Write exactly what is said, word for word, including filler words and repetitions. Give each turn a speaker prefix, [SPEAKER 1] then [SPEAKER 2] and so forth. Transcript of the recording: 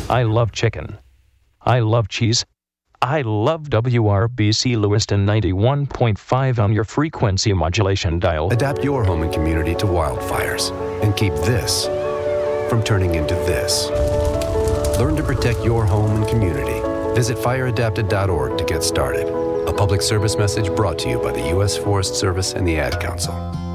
[SPEAKER 1] I love chicken. I love cheese. I love W R B C Lewiston ninety-one point five on your frequency modulation dial.
[SPEAKER 2] Adapt your home and community to wildfires and keep this from turning into this. Learn to protect your home and community. Visit fire adapted dot org to get started. A public service message brought to you by the U S Forest Service and the Ad Council.